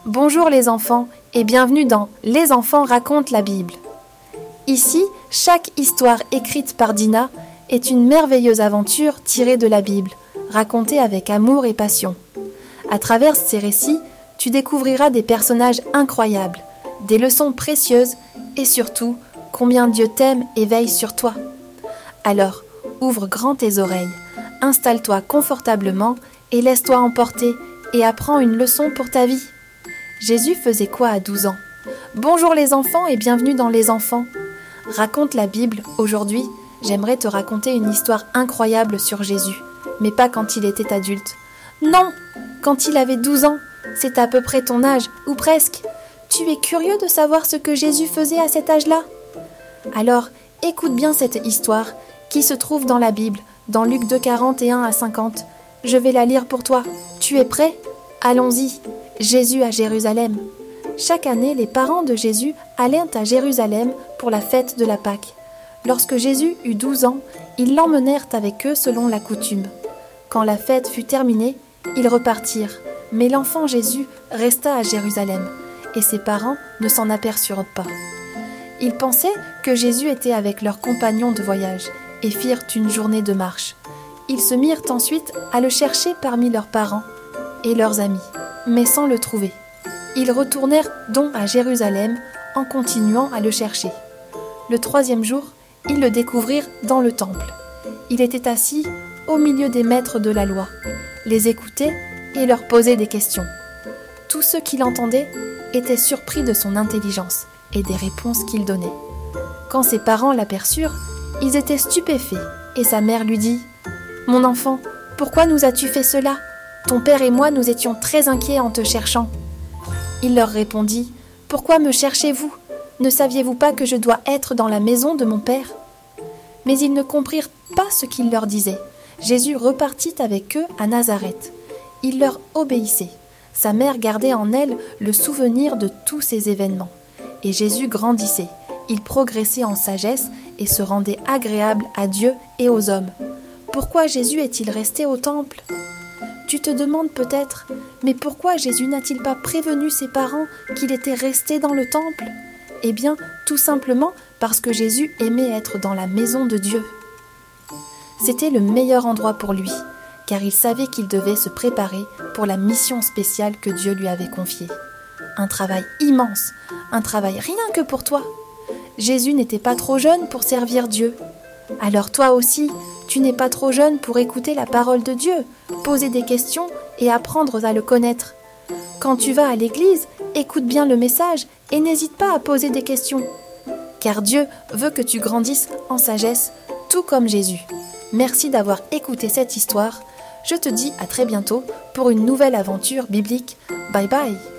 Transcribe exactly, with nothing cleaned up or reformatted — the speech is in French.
Bonjour les enfants et bienvenue dans Les enfants racontent la Bible. Ici, chaque histoire écrite par Dina est une merveilleuse aventure tirée de la Bible, racontée avec amour et passion. À travers ces récits, tu découvriras des personnages incroyables, des leçons précieuses et surtout, combien Dieu t'aime et veille sur toi. Alors, ouvre grand tes oreilles, installe-toi confortablement et laisse-toi emporter et apprends une leçon pour ta vie. Jésus faisait quoi à douze ans? Bonjour les enfants et bienvenue dans Les enfants. Raconte la Bible, aujourd'hui, j'aimerais te raconter une histoire incroyable sur Jésus, mais pas quand il était adulte. Non, quand il avait douze ans, c'est à peu près ton âge, ou presque. Tu es curieux de savoir ce que Jésus faisait à cet âge-là? Alors, écoute bien cette histoire qui se trouve dans la Bible, dans Luc deux, quarante et un à cinquante. Je vais la lire pour toi. Tu es prêt? Allons-y. Jésus à Jérusalem. Chaque année, les parents de Jésus allaient à Jérusalem pour la fête de la Pâque. Lorsque Jésus eut douze ans, ils l'emmenèrent avec eux selon la coutume. Quand la fête fut terminée, ils repartirent, mais l'enfant Jésus resta à Jérusalem, et ses parents ne s'en aperçurent pas. Ils pensaient que Jésus était avec leurs compagnons de voyage, et firent une journée de marche. Ils se mirent ensuite à le chercher parmi leurs parents et leurs amis, mais sans le trouver. Ils retournèrent donc à Jérusalem en continuant à le chercher. Le troisième jour, ils le découvrirent dans le temple. Il était assis au milieu des maîtres de la loi, les écoutait et leur posait des questions. Tous ceux qui l'entendaient étaient surpris de son intelligence et des réponses qu'il donnait. Quand ses parents l'aperçurent, ils étaient stupéfaits et sa mère lui dit « Mon enfant, pourquoi nous as-tu fait cela ? Ton père et moi nous étions très inquiets en te cherchant. » Il leur répondit « Pourquoi me cherchez-vous ? Ne saviez-vous pas que je dois être dans la maison de mon père ?» Mais ils ne comprirent pas ce qu'il leur disait. Jésus repartit avec eux à Nazareth. Il leur obéissait. Sa mère gardait en elle le souvenir de tous ces événements. Et Jésus grandissait. Il progressait en sagesse et se rendait agréable à Dieu et aux hommes. Pourquoi Jésus est-il resté au temple ? Tu te demandes peut-être, mais pourquoi Jésus n'a-t-il pas prévenu ses parents qu'il était resté dans le temple ? Eh bien, tout simplement parce que Jésus aimait être dans la maison de Dieu. C'était le meilleur endroit pour lui, car il savait qu'il devait se préparer pour la mission spéciale que Dieu lui avait confiée. Un travail immense, un travail rien que pour toi. Jésus n'était pas trop jeune pour servir Dieu. Alors toi aussi, tu n'es pas trop jeune pour écouter la parole de Dieu, poser des questions et apprendre à le connaître. Quand tu vas à l'église, écoute bien le message et n'hésite pas à poser des questions. Car Dieu veut que tu grandisses en sagesse, tout comme Jésus. Merci d'avoir écouté cette histoire. Je te dis à très bientôt pour une nouvelle aventure biblique. Bye bye.